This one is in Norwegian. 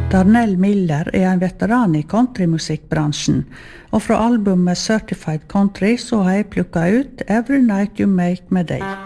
Darnell Miller en veteran I countrymusikkbransjen, og fra albumet Certified Country så har jeg plukket ut Every Night You Make My Day.